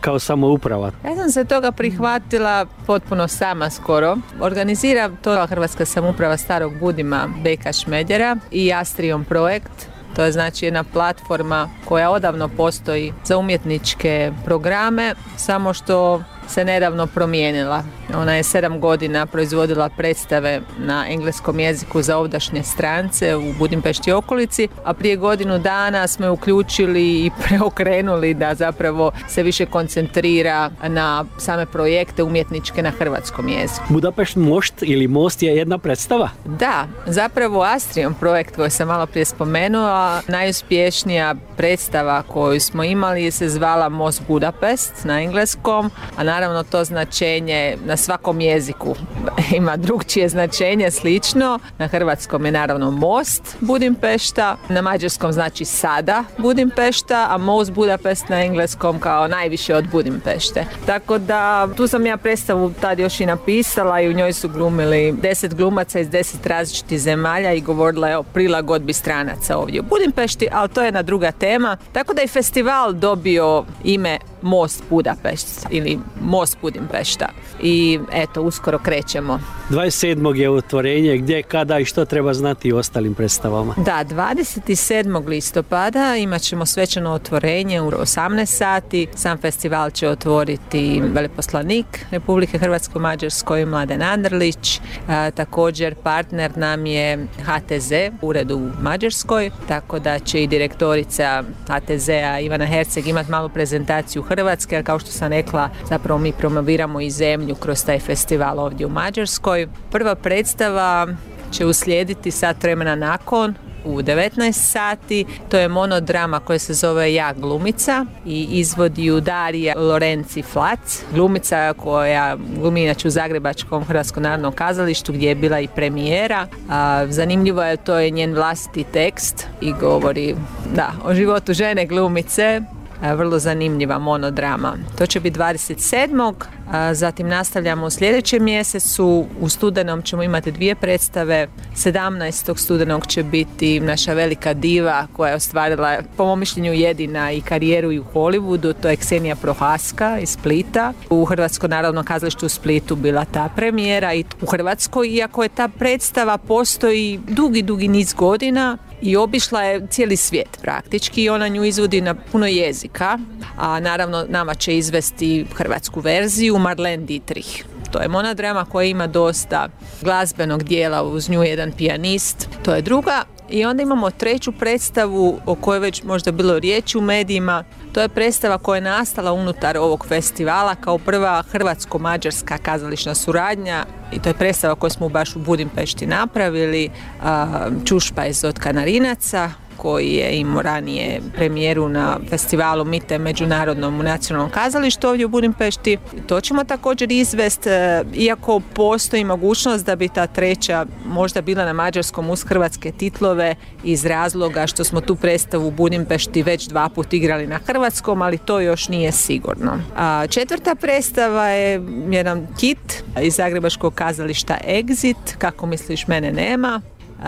kao samouprava? Ja sam se toga prihvatila potpuno sama skoro. Organizira to Hrvatska samouprava Starog Budima Beka Šmedjera i Astrium projekt. To je znači jedna platforma koja odavno postoji za umjetničke programe, samo što se nedavno promijenila. Ona je 7 godina proizvodila predstave na engleskom jeziku za ovdašnje strance u Budimpešti i okolici, a prije godinu dana smo je uključili i preokrenuli da zapravo se više koncentrira na same projekte umjetničke na hrvatskom jeziku. Budapešt Most ili Most je jedna predstava? Da, zapravo Astrium projekt koji sam malo prije spomenula, najuspješnija predstava koju smo imali se zvala Most Budapest na engleskom, a naravno to značenje na svakom jeziku ima drugčije značenje, slično. Na hrvatskom je naravno Most Budimpešta, na mađarskom znači sada Budimpešta, a Most Budapest na engleskom kao najviše od Budimpešte. Tako da tu sam ja predstavu tad još i napisala i u njoj su glumili 10 glumaca iz 10 različitih zemalja i govorila je o prilagodbi stranaca ovdje u Budimpešti, ali to je jedna druga tema. Tako da je festival dobio ime Most Budapest ili Most Budimpešta. I eto, uskoro krećemo. 27. je otvorenje, gdje, kada i što treba znati o ostalim predstavama? Da, 27. listopada imat ćemo svečano otvorenje u 18 sati. Sam festival će otvoriti veleposlanik Republike Hrvatske u Mađarskoj Mladen Andrlić. Također partner nam je HTZ, ured u Mađarskoj, tako da će i direktorica HTZ-a Ivana Herceg imati malu prezentaciju Hrvatske, jer kao što sam rekla, zapravo mi promoviramo i zemlju kroz taj festival ovdje u Mađarskoj. Prva predstava će uslijediti sat vremena nakon u 19 sati. To je monodrama koja se zove Ja glumica i izvodi ju Darija Lorenci Flac, glumica koja glumi inače u Zagrebačkom Hrvatskom narodnom kazalištu gdje je bila i premijera. Zanimljivo je, to je njen vlastiti tekst i govori o životu žene glumice. Vrlo zanimljiva monodrama. To će biti 27. Zatim nastavljamo u sljedećem mjesecu. U studenom ćemo imati 2 predstave. 17. studenog će biti naša velika diva koja je ostvarila, po mom mišljenju, jedina i karijeru i u Hollywoodu. To je Ksenija Prohaska iz Splita. U Hrvatskom narodnom kazalištu u Splitu bila ta premijera i u Hrvatskoj, iako je ta predstava postoji dugi niz godina i obišla je cijeli svijet praktički i ona nju izvodi na puno jezika, a naravno nama će izvesti hrvatsku verziju Marlene Dietrich. To je monodrama koja ima dosta glazbenog dijela, uz nju jedan pijanist, to je druga. I onda imamo 3. predstavu o kojoj već možda bilo riječi u medijima. To je predstava koja je nastala unutar ovog festivala kao prva hrvatsko-mađarska kazališna suradnja i to je predstava koju smo baš u Budimpešti napravili, Čušpajz od Kanarinaca, koji je imao ranije premijeru na festivalu MITE međunarodnom u nacionalnom kazalištu ovdje u Budimpešti. To ćemo također izvesti, iako postoji mogućnost da bi ta 3. možda bila na mađarskom uz hrvatske titlove iz razloga što smo tu predstavu u Budimpešti već 2 puta igrali na hrvatskom, ali to još nije sigurno. 4. predstava je jedan hit iz zagrebačkog kazališta Exit, Kako misliš mene nema.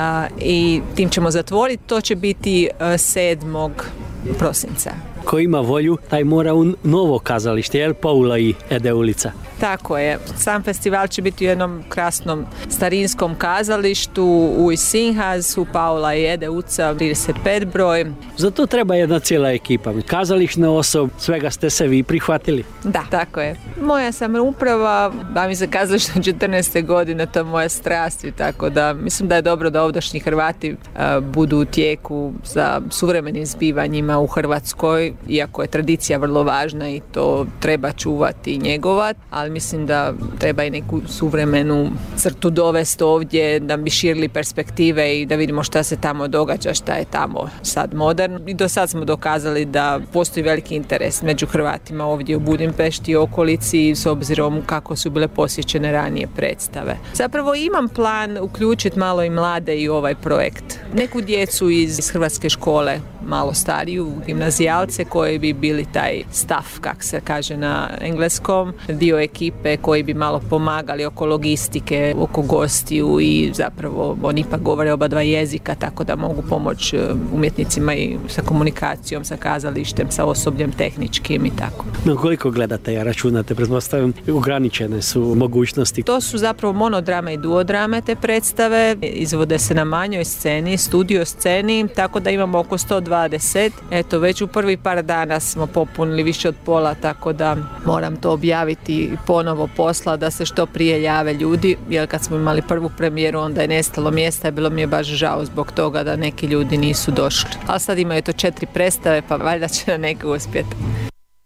I tim ćemo zatvoriti, to će biti 7. prosinca. Ko ima volju, taj mora u novo kazalište, jel Paula i Ede ulica? Tako je. Sam festival će biti u jednom krasnom starinskom kazalištu u Isinhaz, u Paula i Ede ulica, 35 broj. Zato treba jedna cijela ekipa. Kazališna osoba, svega ste se vi prihvatili? Da, tako je. Moja sam uprava, bavim se kazalištom 14. godine, to je moja strast i tako da mislim da je dobro da ovdašnji Hrvati budu u tijeku za suvremenim zbivanjima u Hrvatskoj, iako je tradicija vrlo važna i to treba čuvati i njegovati, ali mislim da treba i neku suvremenu crtu dovesti ovdje da bi širili perspektive i da vidimo šta se tamo događa, šta je tamo sad moderno. I do sad smo dokazali da postoji veliki interes među Hrvatima ovdje u Budimpešti i okolici s obzirom kako su bile posjećene ranije predstave. Zapravo imam plan uključiti malo i mlade i ovaj projekt. Neku djecu iz hrvatske škole, malo stariju, gimnazijalce glumce koji bi bili taj staff, kak se kaže na engleskom, dio ekipe koji bi malo pomagali oko logistike, oko gostiju i zapravo oni ipak govore oba dva jezika, tako da mogu pomoći umjetnicima i sa komunikacijom, sa kazalištem, sa osobljem tehničkim i tako. No, koliko gledate, ja računate, pretpostavljam, ograničene su mogućnosti. To su zapravo monodrame i duodrame te predstave, izvode se na manjoj sceni, studio sceni, tako da imamo oko 120. Eto, već u prvi par dana smo popunili više od pola, tako da moram to objaviti ponovo posla da se što prije jave ljudi, jer kad smo imali prvu premijeru onda je nestalo mjesta i bilo mi je baš žao zbog toga da neki ljudi nisu došli. Ali sad imaju to 4 predstave, pa valjda će na neke uspjeti.